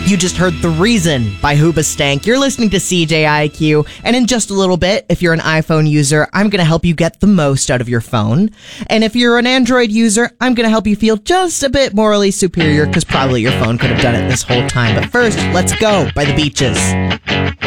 You just heard The Reason by Hoobastank. You're listening to CJIQ, and in just a little bit, if you're an iPhone user, I'm going to help you get the most out of your phone. And if you're an Android user, I'm going to help you feel just a bit morally superior, because probably your phone could have done it this whole time. But first, Let's Go by The Beaches.